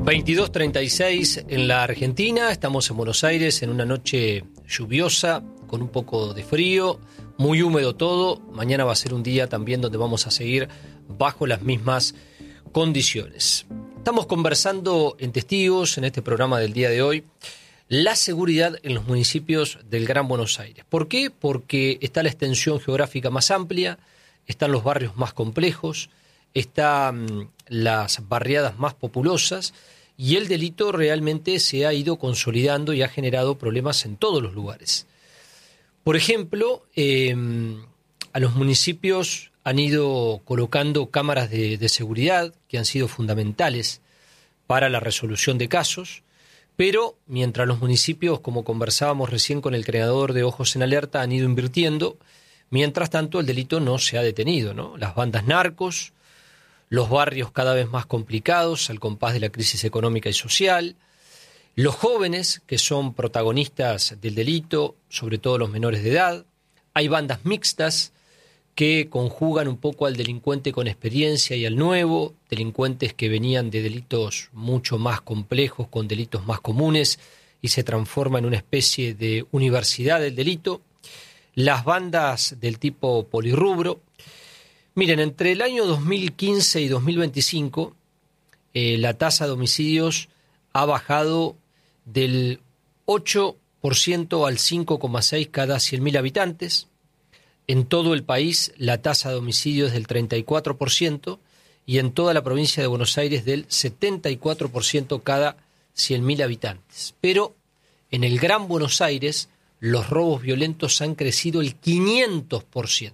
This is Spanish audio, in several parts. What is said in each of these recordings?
22:36 en la Argentina, estamos en Buenos Aires en una noche lluviosa, con un poco de frío, muy húmedo todo. Mañana va a ser un día también donde vamos a seguir bajo las mismas condiciones. Estamos conversando en Testigos, en este programa del día de hoy, la seguridad en los municipios del Gran Buenos Aires. ¿Por qué? Porque está la extensión geográfica más amplia, están los barrios más complejos, están las barriadas más populosas y el delito realmente se ha ido consolidando y ha generado problemas en todos los lugares. Por ejemplo, a los municipios han ido colocando cámaras de seguridad que han sido fundamentales para la resolución de casos, pero mientras los municipios, como conversábamos recién con el creador de Ojos en Alerta, han ido invirtiendo, mientras tanto el delito no se ha detenido, ¿no? Las bandas narcos, los barrios cada vez más complicados al compás de la crisis económica y social, los jóvenes que son protagonistas del delito, sobre todo los menores de edad, hay bandas mixtas que conjugan un poco al delincuente con experiencia y al nuevo, delincuentes que venían de delitos mucho más complejos, con delitos más comunes, y se transforma en una especie de universidad del delito, las bandas del tipo polirrubro. Miren, entre el año 2015 y 2025, la tasa de homicidios ha bajado del 8% al 5,6% cada 100.000 habitantes. En todo el país, la tasa de homicidios es del 34% y en toda la provincia de Buenos Aires del 74% cada 100.000 habitantes. Pero en el Gran Buenos Aires, los robos violentos han crecido el 500%.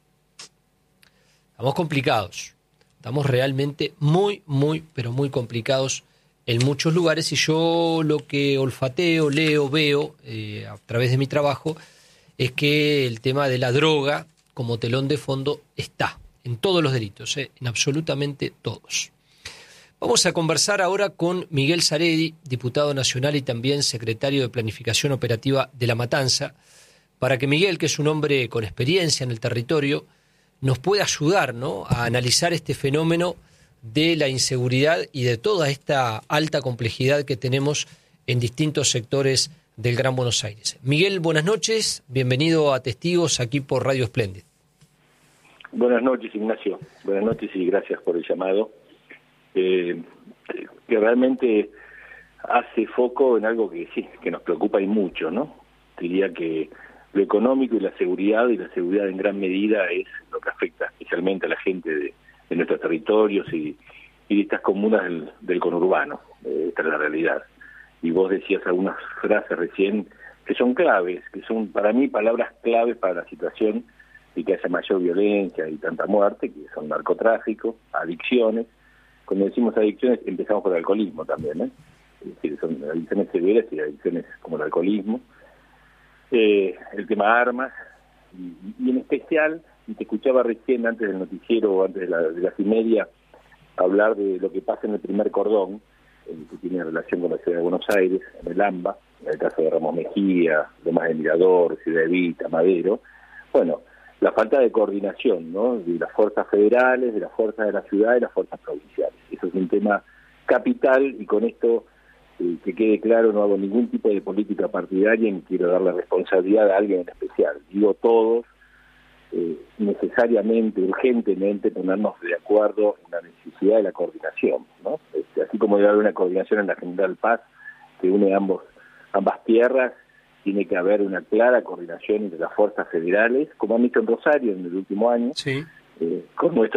Estamos complicados, estamos realmente muy, pero muy complicados en muchos lugares, y yo lo que olfateo, leo, veo a través de mi trabajo es que el tema de la droga como telón de fondo está en todos los delitos, en absolutamente todos. Vamos a conversar ahora con Miguel Saredi, diputado nacional y también secretario de Planificación Operativa de La Matanza, para que Miguel, que es un hombre con experiencia en el territorio, nos puede ayudar, ¿no?, a analizar este fenómeno de la inseguridad y de toda esta alta complejidad que tenemos en distintos sectores del Gran Buenos Aires. Miguel, buenas noches, bienvenido a Testigos aquí por Radio Splendid. Buenas noches, Ignacio. Buenas noches y gracias por el llamado, que realmente hace foco en algo que sí, que nos preocupa y mucho, ¿no? Diría que lo económico y la seguridad en gran medida es lo que afecta especialmente a la gente de nuestros territorios y de estas comunas del conurbano. Esta es la realidad. Y vos decías algunas frases recién que son claves, que son para mí palabras claves para la situación y que haya mayor violencia y tanta muerte, que son narcotráfico, adicciones. Cuando decimos adicciones empezamos por el alcoholismo también, ¿eh? Es decir, son adicciones severas y adicciones como el alcoholismo. El tema armas, y en especial, y te escuchaba recién antes del noticiero, antes de las 1:30, hablar de lo que pasa en el primer cordón, que tiene relación con la ciudad de Buenos Aires, en el AMBA, en el caso de Ramos Mejía, Lomas de Mirador, Ciudad Evita, Madero. Bueno, la falta de coordinación, ¿no?, de las fuerzas federales, de las fuerzas de la ciudad y las fuerzas provinciales. Eso es un tema capital, y con esto, que quede claro, no hago ningún tipo de política partidaria ni quiero darle responsabilidad a alguien en especial. Digo todos, necesariamente, urgentemente ponernos de acuerdo en la necesidad de la coordinación, ¿no? Así como debe haber una coordinación en la General Paz que une ambas tierras, tiene que haber una clara coordinación entre las fuerzas federales, como han hecho en Rosario en el último año, sí, con nuestro